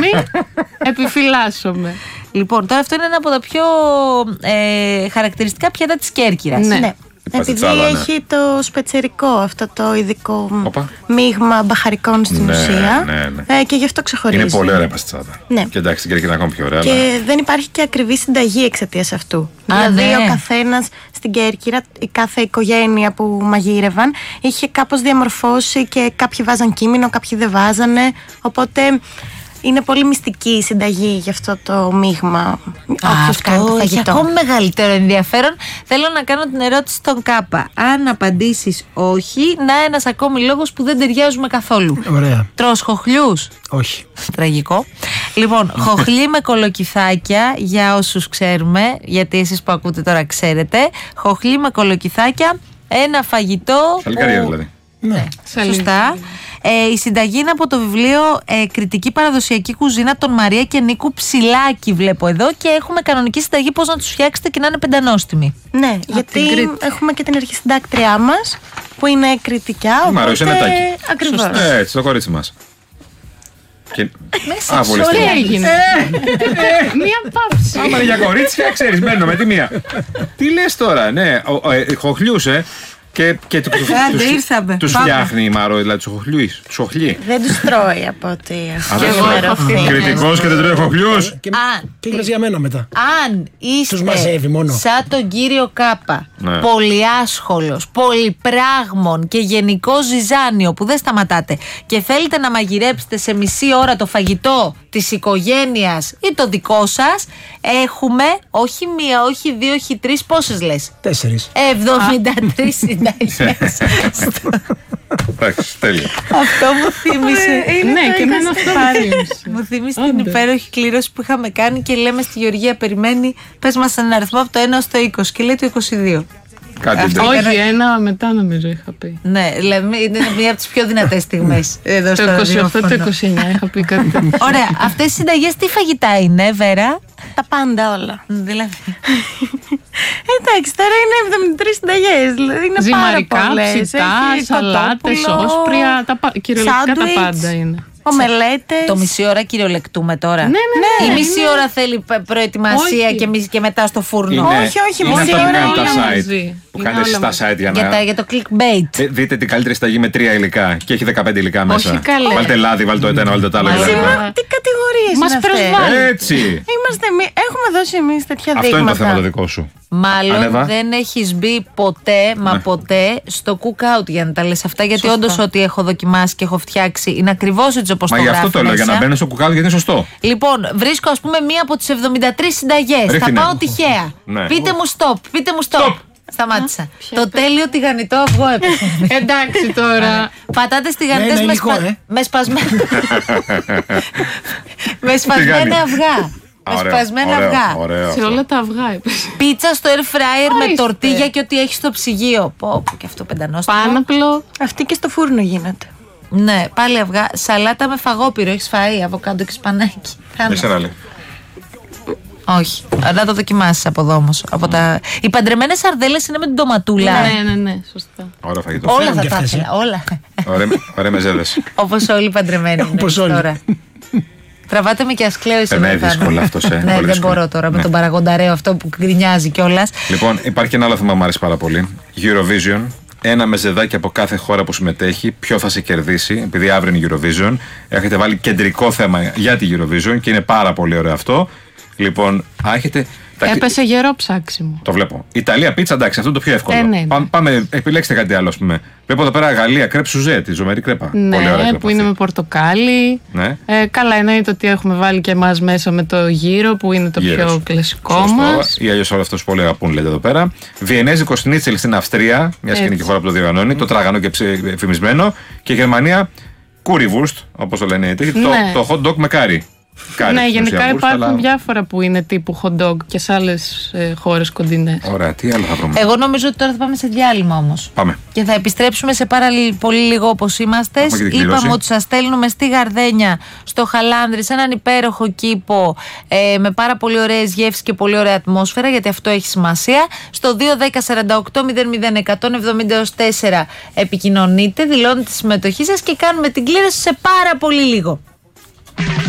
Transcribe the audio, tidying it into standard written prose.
συγγνώμη. Επιφυλάσσομαι. Λοιπόν, τώρα αυτό είναι ένα από τα πιο χαρακτηριστικά πιάτα της Κέρκυρας. Ναι. Επειδή έχει το σπετσερικό, αυτό το ειδικό μείγμα μπαχαρικών στην ουσία. Ναι. Και γι' αυτό ξεχωρίζει. Είναι πολύ ωραία παστιτσάδα. Ναι. Και εντάξει, στην Κέρκυρα είναι ακόμα πιο ωραία. Και δεν υπάρχει και ακριβή συνταγή εξαιτίας αυτού. Δηλαδή, ο καθένας στην Κέρκυρα, η κάθε οικογένεια που μαγείρευαν, είχε κάπως διαμορφώσει και κάποιοι βάζαν κείμενο, κάποιοι δεν βάζανε. Οπότε είναι πολύ μυστική η συνταγή για αυτό το μείγμα. Αυτό έχει ακόμη μεγαλύτερο ενδιαφέρον. Θέλω να κάνω την ερώτηση στον Κάπα. Αν απαντήσεις όχι, να ένας ακόμη λόγος που δεν ταιριάζουμε καθόλου. Ωραία. Τρως χοχλιούς? Όχι. Τραγικό. Λοιπόν, χοχλί με κολοκυθάκια, για όσους ξέρουμε, γιατί εσείς που ακούτε τώρα ξέρετε. Χοχλί με κολοκυθάκια, ένα φαγητό. Σαλικάρια δηλαδή. Ναι, σωστά. Η συνταγή είναι από το βιβλίο Κρητική Παραδοσιακή Κουζίνα των Μαρία και Νίκου Ψηλάκη, βλέπω εδώ, και έχουμε κανονική συνταγή πώς να τους φτιάξετε και να είναι πεντανόστιμοι. Ναι, γιατί έχουμε και την αρχισυντάκτριά μας που είναι κριτικά. Μ' αρέσει ένα τάκι. Ακριβώς. Έτσι, το κορίτσι μας. Μέσα τι έγινε? Μία παύση. Άμα είναι για κορίτσια, ξέρεις, μένω με τη μία. Τι λες τώρα, ναι, χοχλιούσε. Και τους φτιάχνει η Μαρό, δηλαδή τους χοχλεί. Δεν τους τρώει από ό,τι κριτικός και δεν τρώει χοχλιούς. Και για μένα μετά. Αν είστε μόνο σαν τον κύριο Κάπα, πολυάσχολος, πολυπράγμων και γενικό ζυζάνιο που δεν σταματάτε και θέλετε να μαγειρέψετε σε μισή ώρα το φαγητό της οικογένειας ή το δικό σας, έχουμε όχι μία, όχι δύο, όχι τρεις, πόσες λες? 4. 73 συνταγές. Εντάξει, τέλεια. Αυτό μου θύμισε. Ναι, και εμένα αυτό μου θύμισε την υπέροχη κλήρωση που είχαμε κάνει και λέμε στη Γεωργία, περιμένει, πες μας έναν αριθμό από το 1 ως το 20 και λέει το 22. Όχι, ένα μετά νομίζω είχα πει. Ναι, δηλαδή είναι μία από τις πιο δυνατές στιγμές εδώ στο ραδιόφωνο. Το 28, το 29 είχα πει κάτι τέτοιο. Ωραία, αυτές οι συνταγές τι φαγητά είναι, Βέρα? Τα πάντα όλα. Δηλαδή. Εντάξει, τώρα είναι 73 συνταγές. Δηλαδή είναι ζυμαρικά, πάρα πολλές. ψητά, σαλάτες, όσπρια. Κυριολεκτικά τα πάντα είναι. Ομελέτες. Το μισή ώρα κυριολεκτούμε τώρα. Ναι. Η μισή ώρα θέλει προετοιμασία και μετά στο φούρνο. Όχι, μισή ώρα. Που κάνετε στα site για το clickbait. Δείτε την καλύτερη συνταγή με 3 υλικά και έχει 15 υλικά μέσα. Όχι καλέ. Βάλτε λάδι, βάλτε το ένα, βάλτε το άλλο. Τι κατηγορίες μας είναι προσβάλλουν. Έτσι. Έχουμε δώσει εμείς τέτοια δείγματα. Αυτό είναι το θέμα το δικό σου. Μάλλον δεν έχεις μπει ποτέ, μα ποτέ, στο cook-out για να τα λες αυτά. Γιατί όντως ό,τι έχω δοκιμάσει και έχω φτιάξει είναι ακριβώς έτσι όπως το γράφει. Μα γι' αυτό το λέω, για να μπαίνω στο cook-out, γιατί είναι σωστό. Λοιπόν, βρίσκω ας πούμε μία από τις 73 συνταγές. Θα πάω τυχαία. Πείτε μου stop. Σταμάτησα. Το τέλειο τηγανιτό αυγό έπεσε. Εντάξει τώρα. Πατάτες τηγανιτές με σπασμένα αυγά. Με σπασμένα αυγά. Σε όλα τα αυγά έπεσε. Πίτσα στο air fryer με τορτίγια και ό,τι έχει στο ψυγείο. Πω, και αυτό πεντανόστιμο. Πάναπλο. Αυτή και στο φούρνο γίνεται. Ναι, πάλι αυγά. Σαλάτα με φαγόπυρο. Έχεις φαεί αβοκάντο και σπανάκι? Όχι. Να το δοκιμάσεις από εδώ όμως. Οι παντρεμένες σαρδέλες είναι με την ντοματούλα. Ναι, σωστά. Ωραία φαγητό. Όλα θα τα ήθελα. Όλα. Ωραία μεζέδες. Όπως όλοι οι παντρεμένοι. Όπως όλοι. Τραβάτε με και ασκλαίο εσύ. Ναι, δύσκολο αυτό. Ναι, δεν μπορώ τώρα με τον παραγονταρέο αυτό που γκρινιάζει κιόλας. Λοιπόν, υπάρχει και ένα άλλο θέμα που μου αρέσει πάρα πολύ. Eurovision. Ένα μεζεδάκι από κάθε χώρα που συμμετέχει, ποιο θα σε κερδίσει, επειδή αύριο είναι Eurovision. Έχετε βάλει κεντρικό θέμα για τη Eurovision και είναι πάρα πολύ ωραίο αυτό. Λοιπόν, έχετε. Έπεσε γερό ψάξιμο. Το βλέπω. Ιταλία, πίτσα, εντάξει, αυτό είναι το πιο εύκολο. Ναι. Πάμε, επιλέξτε κάτι άλλο, ας πούμε. Βλέπω εδώ πέρα Γαλλία, κρέπ σουζέ, τη ζωμερή κρέπα. Ναι, πολύ ωραία κρέπα που είναι με πορτοκάλι. Ναι. Καλά, εννοείται ότι έχουμε βάλει και εμάς μέσα με το γύρο, που είναι το πιο κλασικό μας. Ή αλλιώς όλο αυτό πολύ αγαπούν, λέτε εδώ πέρα. Βιενέζικο σνίτσελ στην Αυστρία, μια σκηνική χώρα που το διοργανώνει. Το τραγανό και φημισμένο. Και Γερμανία, κούριβουρστ, όπως το λένε. Το hot dog με κάρι. Ναι, γενικά υπάρχουν διάφορα που είναι τύπου hot dog και σε άλλες χώρες κοντινές. Ωραία, τι άλλο θα βρούμε? Εγώ νομίζω ότι τώρα θα πάμε σε διάλειμμα όμως. Πάμε. Και θα επιστρέψουμε σε πάρα πολύ λίγο όπως είμαστε. Είπαμε ότι σας στέλνουμε στη Γαρδένια, στο Χαλάνδρι, σε έναν υπέροχο κήπο με πάρα πολύ ωραίες γεύσεις και πολύ ωραία ατμόσφαιρα, γιατί αυτό έχει σημασία. Στο 2-10-48-00-170-4 επικοινωνείτε, δηλώνετε τη συμμετοχή σας και κάνουμε την κλήρωση σε πάρα πολύ λίγο.